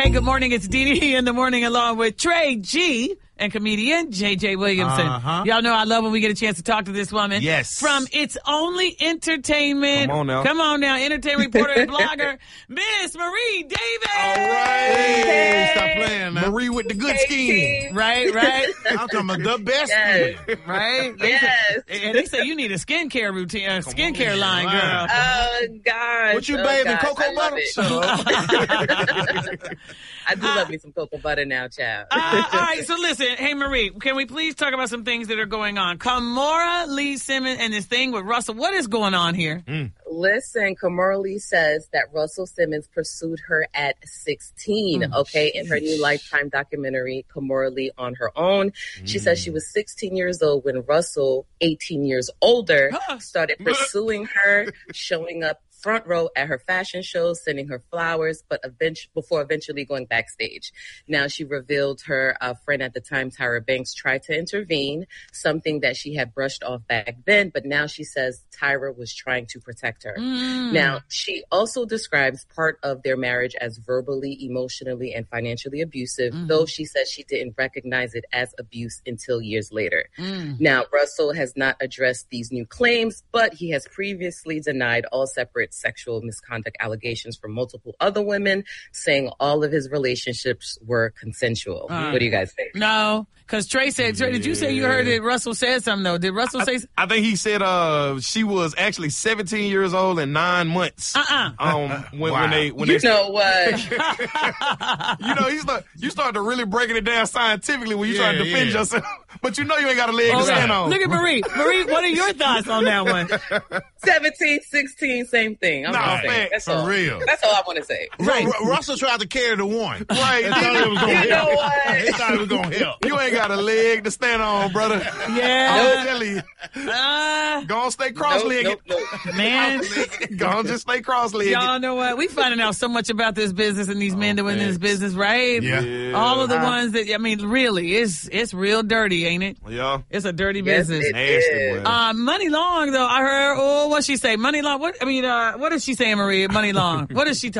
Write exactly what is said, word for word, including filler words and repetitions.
Hey, good morning. It's Dee Dee in the morning along with Trey G and comedian J J Williamson. Uh-huh. Y'all know I love when we get a chance to talk to this woman. Yes. From It's Only Entertainment. Come on now. Come on now. Entertainment reporter and blogger, Miss Marie Davis. All right. Hey. Stop playing now. Marie with the good Hey, skin. team. Right, right, I'm talking about the best Yes. skin. right. They Yes. say, and they say you need a skincare routine, a skincare on, line, man. girl. Oh, gosh. What you oh, bathing, gosh. cocoa I love butter? it. Shut up. I do love me some cocoa butter now, child. Uh, all right, so listen, hey Marie, can we please talk about some things that are going on? Kamora Lee Simmons and this thing with Russell. What is going on here? Mm. Listen, Kamora Lee says that Russell Simmons pursued her at sixteen, Mm. okay, in her new Lifetime documentary, Kamora Lee on Her Own. She says she was sixteen years old when Russell, eighteen years older, Huh. started pursuing her, showing up front row at her fashion shows, sending her flowers, but eventually, before eventually going backstage. Now, she revealed her uh, friend at the time, Tyra Banks, tried to intervene, something that she had brushed off back then, but now she says Tyra was trying to protect her. Mm. Now, she also describes part of their marriage as verbally, emotionally, and financially abusive, Mhm. though she says she didn't recognize it as abuse until years later. Mm. Now, Russell has not addressed these new claims, but he has previously denied all separate sexual misconduct allegations from multiple other women, saying all of his relationships were consensual. Uh, What do you guys think? No, because Trey said, Trey, did you say you heard that Russell said something, though? Did Russell say something? I think he said uh she was actually seventeen years old and nine months. Uh-uh. Um, when, Wow. when they when You they know what? you know you start you start to really breaking it down scientifically when you try to Yeah, defend yeah. yourself, but you know you ain't got a leg to Okay. stand on. Look at Marie. Marie, what are your thoughts on that one? seventeen, sixteen, same thing. I'm Nah, just saying. man, That's for all. real. That's all I want to say. Right. Ru- Russell tried to carry the one. Right. He thought it was gonna You know help. what? He thought it was gonna help. You ain't got a leg to stand on, brother. Yeah. I'm telling you, Uh, go on, stay Nope, cross-legged. nope, nope. man. Go on, just stay cross-legged. Y'all know what? We finding out so much about this business and these men doing this thanks. business, right? Yeah. Yeah. All of the ones that, I mean, really, it's it's real dirty, ain't it? Yeah. It's a dirty Yes, business. it Nasty, is. boy. Uh, Money Long, though, I heard, oh, what she say? Money Long, what, I mean, uh, what is she saying, Maria? Money Long. What is she talking